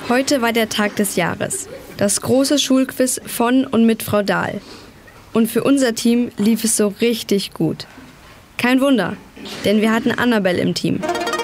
Heute war der Tag des Jahres. Das große Schulquiz von und mit Frau Dahl. Und für unser Team lief es so richtig gut. Kein Wunder, denn wir hatten Annabelle im Team.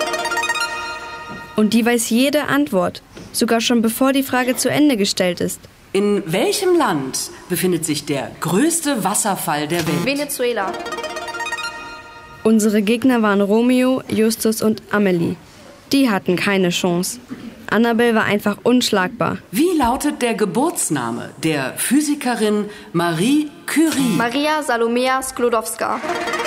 Und die weiß jede Antwort, sogar schon bevor die Frage zu Ende gestellt ist. In welchem Land befindet sich der größte Wasserfall der Welt? Venezuela. Unsere Gegner waren Romeo, Justus und Amelie. Die hatten keine Chance. Annabelle war einfach unschlagbar. Wie lautet der Geburtsname der Physikerin Marie Curie? Maria Salomea Sklodowska.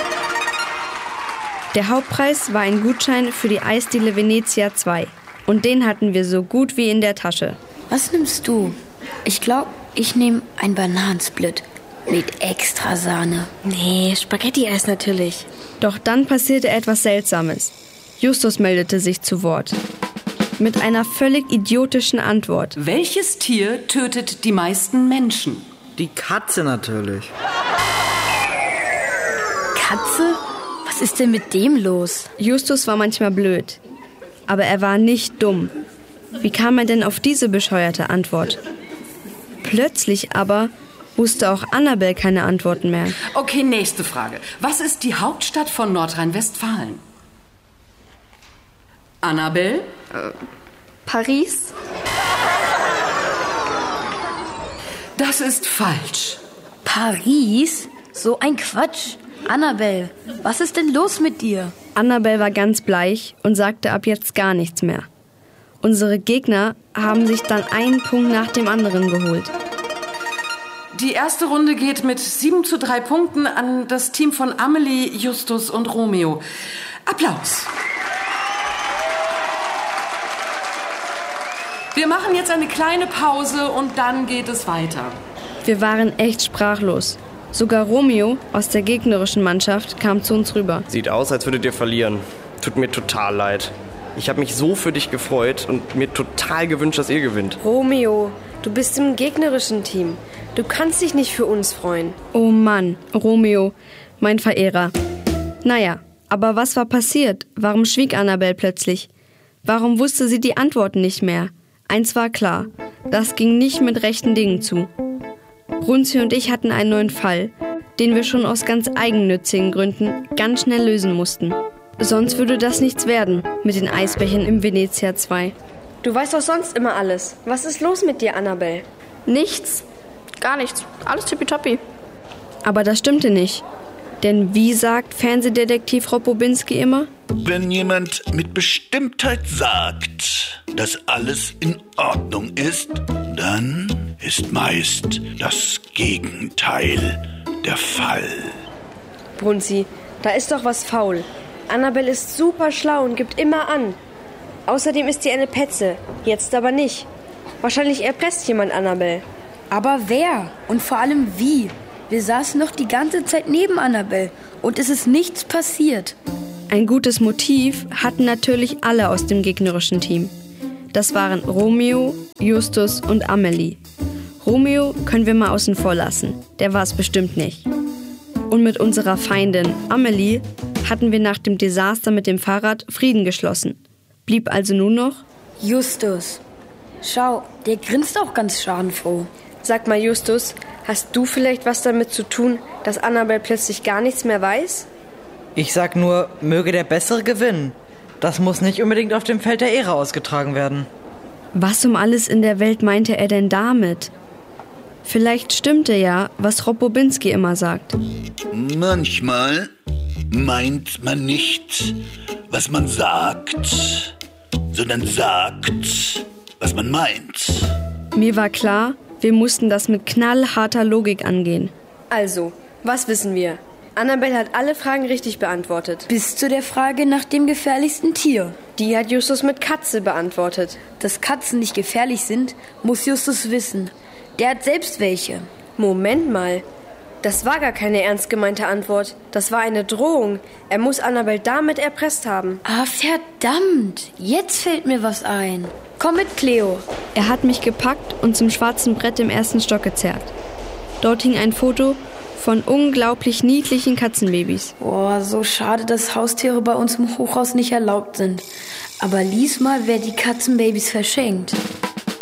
Der Hauptpreis war ein Gutschein für die Eisdiele Venezia 2. Und den hatten wir so gut wie in der Tasche. Was nimmst du? Ich glaube, ich nehme ein Bananensplit mit extra Sahne. Nee, Spaghetti-Eis natürlich. Doch dann passierte etwas Seltsames. Justus meldete sich zu Wort. Mit einer völlig idiotischen Antwort. Welches Tier tötet die meisten Menschen? Die Katze natürlich. Katze? Was ist denn mit dem los? Justus war manchmal blöd. Aber er war nicht dumm. Wie kam er denn auf diese bescheuerte Antwort? Plötzlich aber wusste auch Annabelle keine Antworten mehr. Okay, nächste Frage. Was ist die Hauptstadt von Nordrhein-Westfalen? Annabelle? Paris. Das ist falsch. Paris? So ein Quatsch. Annabelle, was ist denn los mit dir? Annabelle war ganz bleich und sagte ab jetzt gar nichts mehr. Unsere Gegner haben sich dann einen Punkt nach dem anderen geholt. Die erste Runde geht mit 7:3 Punkten an das Team von Amelie, Justus und Romeo. Applaus! Wir machen jetzt eine kleine Pause und dann geht es weiter. Wir waren echt sprachlos. Sogar Romeo aus der gegnerischen Mannschaft kam zu uns rüber. Sieht aus, als würdet ihr verlieren. Tut mir total leid. Ich habe mich so für dich gefreut und mir total gewünscht, dass ihr gewinnt. Romeo, du bist im gegnerischen Team. Du kannst dich nicht für uns freuen. Oh Mann, Romeo, mein Verehrer. Naja, aber was war passiert? Warum schwieg Annabelle plötzlich? Warum wusste sie die Antworten nicht mehr? Eins war klar, das ging nicht mit rechten Dingen zu. Brunzi und ich hatten einen neuen Fall, den wir schon aus ganz eigennützigen Gründen ganz schnell lösen mussten. Sonst würde das nichts werden mit den Eisbächen im Venezia 2. Du weißt doch sonst immer alles. Was ist los mit dir, Annabelle? Nichts. Gar nichts. Alles tippitoppi. Aber das stimmte nicht. Denn wie sagt Fernsehdetektiv Rob Bobinski immer? Wenn jemand mit Bestimmtheit sagt, dass alles in Ordnung ist, dann ist meist das Gegenteil der Fall. Brunzi, da ist doch was faul. Annabelle ist super schlau und gibt immer an. Außerdem ist sie eine Petze, jetzt aber nicht. Wahrscheinlich erpresst jemand Annabelle. Aber wer? Und vor allem wie? Wir saßen noch die ganze Zeit neben Annabelle und es ist nichts passiert. Ein gutes Motiv hatten natürlich alle aus dem gegnerischen Team. Das waren Romeo, Justus und Amelie. Romeo können wir mal außen vor lassen, der war es bestimmt nicht. Und mit unserer Feindin Amelie hatten wir nach dem Desaster mit dem Fahrrad Frieden geschlossen. Blieb also nur noch Justus. Schau, der grinst auch ganz schadenfroh. Sag mal, Justus, hast du vielleicht was damit zu tun, dass Annabelle plötzlich gar nichts mehr weiß? Ich sag nur, möge der Bessere gewinnen. Das muss nicht unbedingt auf dem Feld der Ehre ausgetragen werden. Was um alles in der Welt meinte er denn damit? Vielleicht stimmte ja, was Rob Bobinski immer sagt. Manchmal meint man nicht, was man sagt, sondern sagt, was man meint. Mir war klar, wir mussten das mit knallharter Logik angehen. Also, was wissen wir? Annabelle hat alle Fragen richtig beantwortet. Bis zu der Frage nach dem gefährlichsten Tier. Die hat Justus mit Katze beantwortet. Dass Katzen nicht gefährlich sind, muss Justus wissen. Der hat selbst welche. Moment mal. Das war gar keine ernst gemeinte Antwort. Das war eine Drohung. Er muss Annabelle damit erpresst haben. Ah, verdammt. Jetzt fällt mir was ein. Komm mit, Cleo. Er hat mich gepackt und zum schwarzen Brett im ersten Stock gezerrt. Dort hing ein Foto von unglaublich niedlichen Katzenbabys. Boah, so schade, dass Haustiere bei uns im Hochhaus nicht erlaubt sind. Aber lies mal, wer die Katzenbabys verschenkt.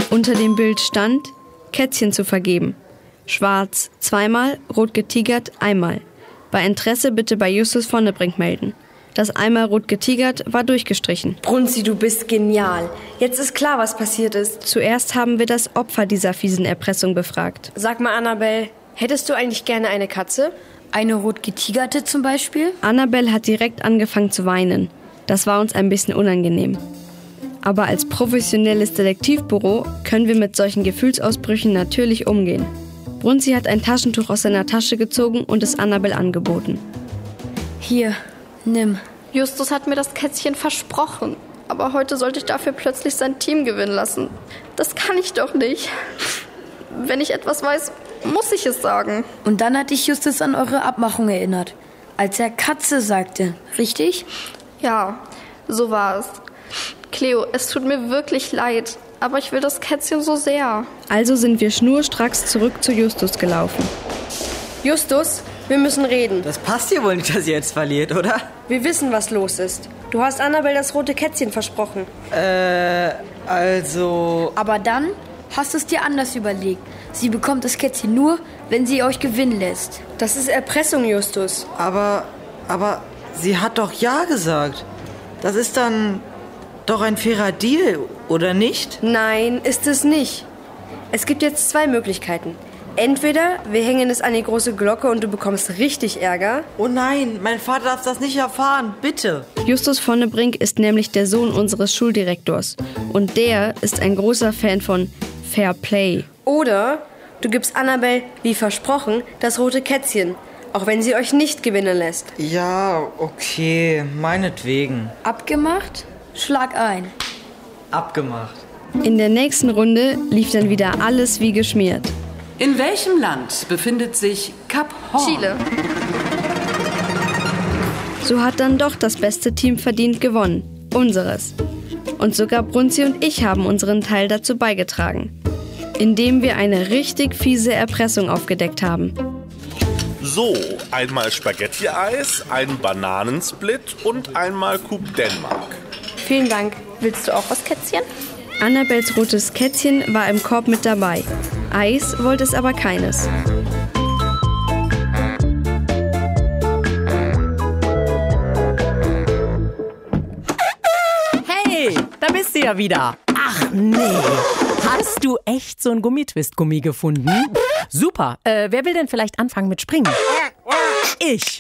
Unter dem Bild stand, Kätzchen zu vergeben. Schwarz 2-mal, rot getigert 1-mal. Bei Interesse bitte bei Justus Vonnebrink melden. Das einmal rot getigert war durchgestrichen. Brunzi, du bist genial. Jetzt ist klar, was passiert ist. Zuerst haben wir das Opfer dieser fiesen Erpressung befragt. Sag mal, Annabelle, hättest du eigentlich gerne eine Katze? Eine rot getigerte zum Beispiel? Annabelle hat direkt angefangen zu weinen. Das war uns ein bisschen unangenehm. Aber als professionelles Detektivbüro können wir mit solchen Gefühlsausbrüchen natürlich umgehen. Brunzi hat ein Taschentuch aus seiner Tasche gezogen und es Annabelle angeboten. Hier, nimm. Justus hat mir das Kätzchen versprochen. Aber heute sollte ich dafür plötzlich sein Team gewinnen lassen. Das kann ich doch nicht. Wenn ich etwas weiß, muss ich es sagen. Und dann hat dich Justus an eure Abmachung erinnert. Als er Katze sagte, richtig? Ja, so war es. Cleo, es tut mir wirklich leid, aber ich will das Kätzchen so sehr. Also sind wir schnurstracks zurück zu Justus gelaufen. Justus, wir müssen reden. Das passt dir wohl nicht, dass ihr jetzt verliert, oder? Wir wissen, was los ist. Du hast Annabelle das rote Kätzchen versprochen. Also... Aber dann hast du es dir anders überlegt. Sie bekommt das Kätzchen nur, wenn sie euch gewinnen lässt. Das ist Erpressung, Justus. Aber sie hat doch Ja gesagt. Das ist dann doch ein fairer Deal, oder nicht? Nein, ist es nicht. Es gibt jetzt 2 Möglichkeiten. Entweder wir hängen es an die große Glocke und du bekommst richtig Ärger. Oh nein, mein Vater darf das nicht erfahren, bitte. Justus Vonnebrink ist nämlich der Sohn unseres Schuldirektors. Und der ist ein großer Fan von Fair Play. Oder du gibst Annabelle, wie versprochen, das rote Kätzchen. Auch wenn sie euch nicht gewinnen lässt. Ja, okay, meinetwegen. Abgemacht? Schlag ein. Abgemacht. In der nächsten Runde lief dann wieder alles wie geschmiert. In welchem Land befindet sich Kap Horn? Chile. So hat dann doch das beste Team verdient gewonnen. Unseres. Und sogar Brunzi und ich haben unseren Teil dazu beigetragen. Indem wir eine richtig fiese Erpressung aufgedeckt haben. So, einmal Spaghetti-Eis, ein Bananensplit und einmal Coupe Denmark. Vielen Dank. Willst du auch was, Kätzchen? Annabelles rotes Kätzchen war im Korb mit dabei. Eis wollte es aber keines. Hey, da bist du ja wieder. Ach nee, hast du echt so ein Gummitwist-Gummi gefunden? Super, wer will denn vielleicht anfangen mit Springen? Ich.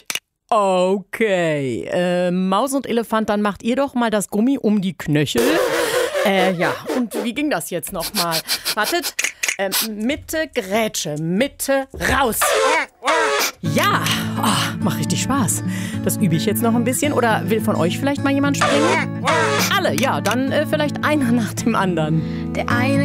Okay, Maus und Elefant, dann macht ihr doch mal das Gummi um die Knöchel. Ja, und wie ging das jetzt nochmal? Wartet, Mitte, Grätsche, Mitte, raus. Ja, macht richtig Spaß. Das übe ich jetzt noch ein bisschen. Oder will von euch vielleicht mal jemand springen? Alle, ja, dann vielleicht einer nach dem anderen. Der eine